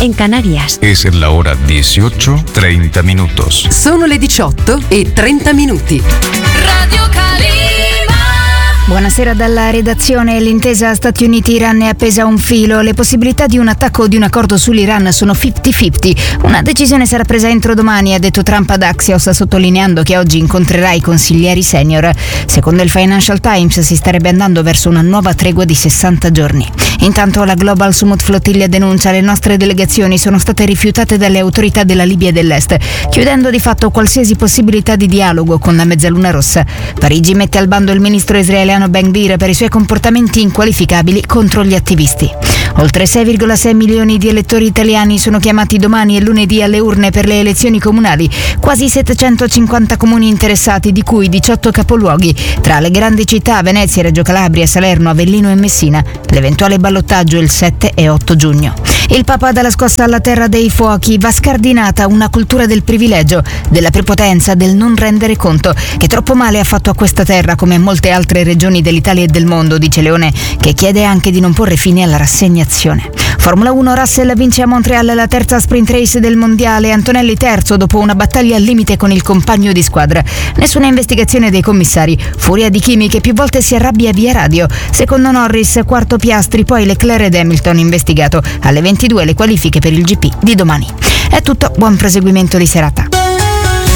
en Canarias. Es la hora 18:30 minutos. Sono le 18:30. Radio Calima. Buonasera dalla redazione. L'intesa Stati Uniti-Iran è appesa a un filo. Le possibilità di un attacco o di un accordo sull'Iran sono 50-50. Una decisione sarà presa entro domani, ha detto Trump ad Axios, sottolineando che oggi incontrerà i consiglieri senior. Secondo il Financial Times si starebbe andando verso una nuova tregua di 60 giorni. Intanto la Global Summit Flotilla denuncia: le nostre delegazioni sono state rifiutate dalle autorità della Libia dell'Est, chiudendo di fatto qualsiasi possibilità di dialogo con la Mezzaluna Rossa. Parigi mette al bando il ministro israeliano Ben-Gvir per i suoi comportamenti inqualificabili contro gli attivisti. Oltre 6,6 milioni di elettori italiani sono chiamati domani e lunedì alle urne per le elezioni comunali. Quasi 750 comuni interessati, di cui 18 capoluoghi, tra le grandi città Venezia, Reggio Calabria, Salerno, Avellino e Messina. L'eventuale ballottaggio il 7 e 8 giugno. Il Papa dà la scossa alla terra dei fuochi. Va scardinata una cultura del privilegio, della prepotenza, del non rendere conto, che troppo male ha fatto a questa terra come a molte altre regioni dell'Italia e del mondo, dice Leone, che chiede anche di non porre fine alla rassegnazione. Formula 1, Russell vince a Montreal la terza sprint race del mondiale, Antonelli terzo dopo una battaglia al limite con il compagno di squadra. Nessuna investigazione dei commissari, furia di Kimi che più volte si arrabbia via radio. Secondo Norris, quarto Piastri, poi Leclerc ed Hamilton investigato. Alle 22 le qualifiche per il GP di domani. È tutto, buon proseguimento di serata.